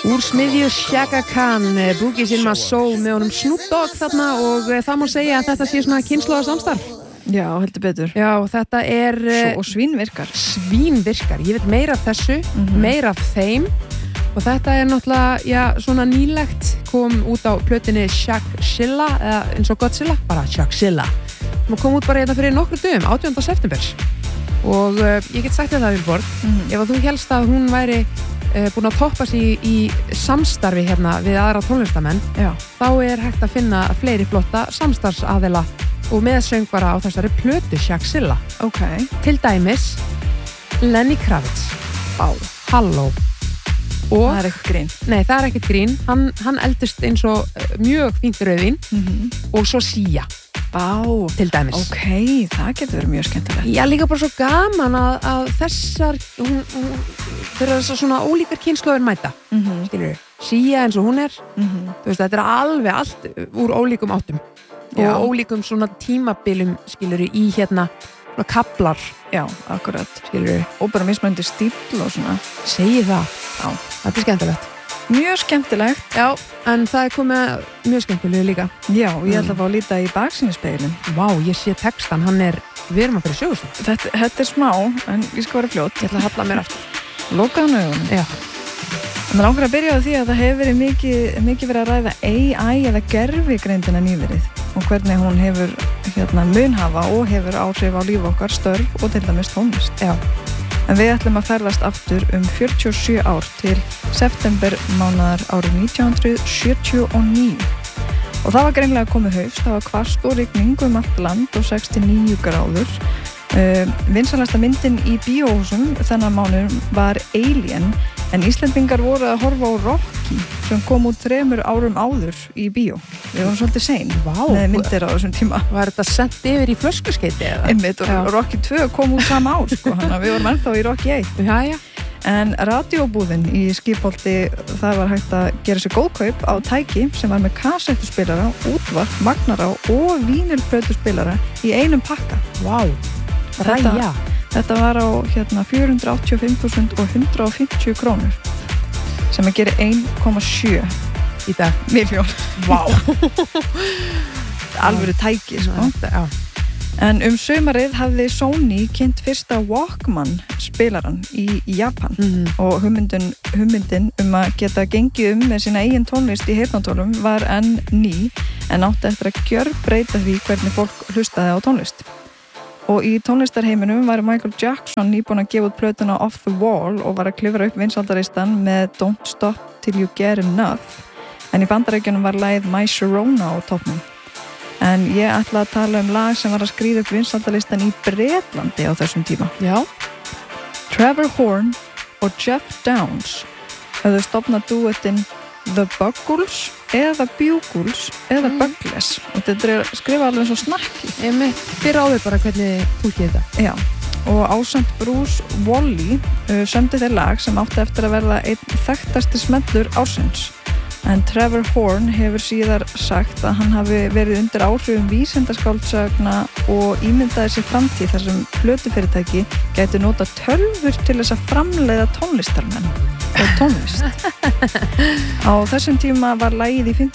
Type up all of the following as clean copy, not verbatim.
Úr smiðju Shaka Khan, Boogies in my soul með honum Snoop Dogg þarna og það má segja að þetta sé svona kynslóða samstarf. Já, heldur betur. Já, þetta er... Og svínvirkar. Svínvirkar, ég veit meira af þessu, meira af þeim og þetta er náttúrulega, já, svona nýlegt kom út á plötinni Shaq-Zilla, eða eins og Godzilla, bara Shaq-Zilla. Það kom út bara hérna fyrir nokkru dögum, 18. september og ég get sagt þetta Vilborg, ef að þú helst að hún væri búin að toppa sig í samstarfi hérna við aðra tónlistamenn, þá er hægt að finna fleiri flotta samstarfsaðila og meðsöngvara á þessari plötu Shaq-Zilla. Okay. Til dæmis Lenny Kravitz. Halló. Og, það er ekkert grín. Nei, það er ekkert grín. Hann eldist eins og mjög fínt rauðvín og svo Sia. Til dæmis. Ok, það getur verið mjög skemmtilegt. Já, líka bara svo gaman að þessar þeir eru svona ólíkar kynslóðir mæta. Skilur við? Sia eins og hún er. Þú veist, þetta er alveg allt úr ólíkum áttum. Já. Og ólíkum svona tímabilum, skilur við, í hérna svona kaplar. Já, akkurat. Skilur við. Og bara mismunandi stíl og svona. Segi það. Já. Þetta er skemmtilegt. Mjög skemmtilegt. Já, en það er komið mjög skemmtilegu líka. Já, ég ætla að fá að líta í baksýnisspegilinn. Vá, ég sé textan, við erum að fyrir sögust. Þetta er smá, en ég skal vera fljót. Ég ætla að halla mér aftur. Lokaðu augunum. Já. En það langar að byrja á því að það hefur verið mikið verið að ræða AI eða gervigreindina nýverið og hvernig hún hefur munhafa og hefur áhrif á líf okkar, störf og til dæmis tónlist. Já. En við ætlum að ferðast aftur 47 ár til september mánaðar árið 1979. Og það var greinlega komið haust, það var hvasst og rigning allt land og 69 gráður. Vinsælasta myndin í bíóhúsum þennan mánuð var Alien, en Íslendingar voru að horfa á Rocky sem kom út 3 árum áður í bíó. Við vorum svolítið sein með myndir á þessum tíma. Var þetta sent yfir í flöskuskeiti eða? Einmitt, og Rocky 2 kom út sama ár, þannig að við vorum ennþá í Rocky 1. Já. En radióbúðin í Skipholti, það var hægt að gera sér góðkaup á tæki sem var með kassettuspilara, útvarp, magnara og vínilplötuspilara í einum pakka. Vá. Þetta var á 485.150 krónur sem að gera 1,7 í dag miljón. Vá. Alvöru tæki, sko. Já. En sumarið hafði Sony kynnt fyrsta Walkman spilaran í Japan og hugmyndin að geta gengið með sína eigin tónlist í heyrnartólum var enn ný en átti eftir að gjörbreyta því hvernig fólk hlustaði á tónlist. Og í tónlistarheiminum var Michael Jackson nýbúinn að gefa út plötuna Off the Wall og var að klifra upp vinsældaristan með Don't Stop Till You Get Enough. En í Bandaríkjunum var lagið My Sharona á toppnum. En ég ætla að tala lag sem var að skríða upp vinsældalistan í Bretlandi á þessum tíma. Já. Trevor Horn og Jeff Downs höfðu stofnað duettinn The Buggles eða Bugles eða Buggles og þetta er skrifað alveg svo snakki. Fyrir áður bara hvernig túlkið þetta. Já, og ásamt Bruce Woolley sömdu þeir lag sem átti eftir að verða einn þekktasti smellur ársins. En Trevor Horn hefur síðar sagt að hann hafi verið undir áhrifum vísindaskáldsagna og ímyndaði sér framtíð þar sem plötufyrirtæki gætu nota tölvur til þess að framleiða tónlistarmenn og tónlist. Á þessum tíma var lagið í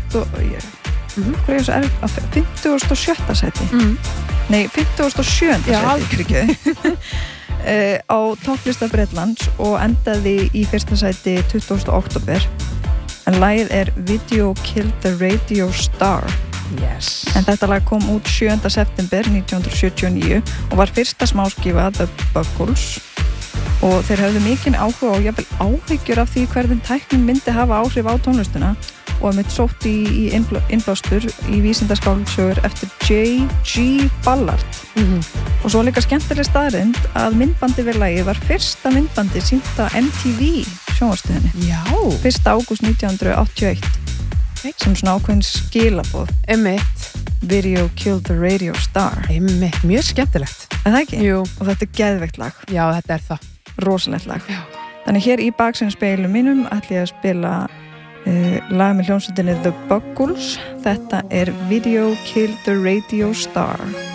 57. sæti. Nei, 57. sæti. Á topplista Bretlands og endaði í fyrsta sæti 20. október. En lagið er Video Killed the Radio Star. Yes. En þetta lag kom út 7. september 1979 og var fyrsta smáskífa The Buggles og þeir höfðu mikinn áhuga og jafnvel áhyggjur af því hvernig tæknin myndi hafa áhrif á tónlistuna og að mitt sótt í innblástur í vísindaskáldsögur eftir J.G. Ballard. Og svo líka skemmtileg staðreynd að myndbandi við lagið var fyrsta myndbandi sýnt á MTV sjónvarpsstöðinni. Já. 1. ágúst 1981 sem svona ákveðin skilaboð. Video Killed the Radio Star. Mjög skemmtilegt. Er það ekki? Jú. Og þetta er geðveikt lag. Já, þetta er það. Rosalegt lag. Já. Þannig hér í baksýnisspeglinum mínum ætla ég að spila lag með hljómsveitinni The Buggles. Þetta er Video Killed the Radio Star.